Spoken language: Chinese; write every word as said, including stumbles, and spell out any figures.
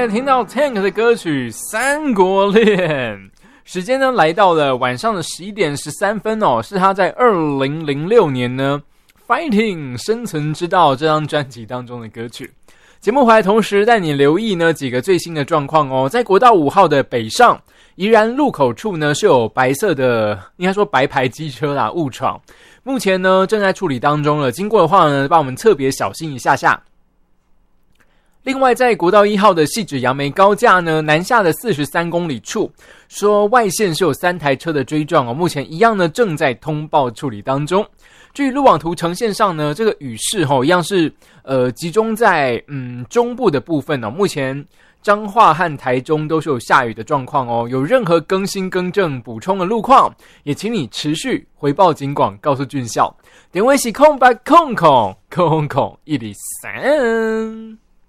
耶，听到 Tank 的歌曲《三国恋》，时间呢来到了晚上的十一点十三分哦，是他在二零零六年呢《Fighting 生存之道》这张专辑当中的歌曲。节目回来同时带你留意呢几个最新的状况哦，在国道五号的北上宜兰路口处呢是有白色的，应该说白牌机车啦误闯，目前呢正在处理当中了，经过的话呢帮我们特别小心一下下。另外在国道一号的汐止杨梅高架呢南下的四十三公里处，说外线是有三台车的追撞哦，目前一样呢正在通报处理当中。至于路网图呈现上呢，这个雨势齁一样是呃集中在嗯中部的部分哦，目前彰化和台中都是有下雨的状况哦，有任何更新更正补充的路况，也请你持续回报警广，告诉军校。点位是空白空空空空一里三。